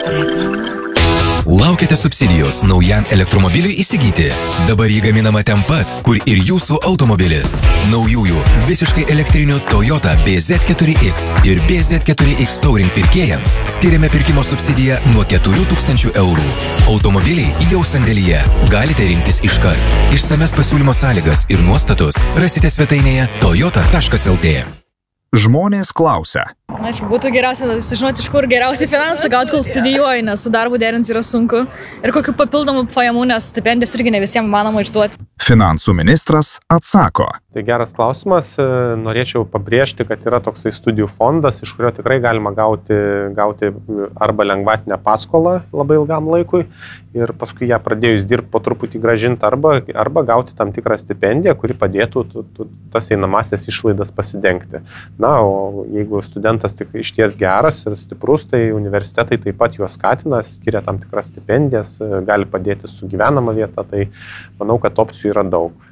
Laukite subsidijos naujam elektromobiliui įsigyti. Dabar jį gaminama ten pat, kur ir jūsų automobilis. Naujųjų visiškai elektrinių Toyota BZ4X ir BZ4X Touring pirkėjams skiriame pirkimo subsidiją nuo 4000 eurų. Automobiliai jau sandėlyje. Galite rinktis iškart. Išsames pasiūlymo sąlygas ir nuostatus rasite svetainėje toyota.lt. Žmonės klausia. Aišku, būtų geriausia sužinoti, iš kur geriausiai finansų gauti, kol studijuoji, nes su darbu derinti yra sunku. Ir kokių papildomų pajamų, nes stipendijas irgi ne visiems manoma išduoti. Finansų ministras atsako. Tai geras klausimas. Norėčiau pabrėžti, kad yra toksai studijų fondas, iš kurio tikrai galima gauti arba lengvatinę paskolą labai ilgam laikui ir paskui ją pradėjus dirbti po truputį grąžinti arba gauti tam tikrą stipendiją, kuri padėtų tas einamasias išlaidas pasidengti. Na, o jeigu studentas tik išties geras ir stiprus, tai universitetai taip pat juos skatina, skiria tam tikras stipendijas, gali padėti su gyvenama vieta, tai manau, kad opcijų yra daug.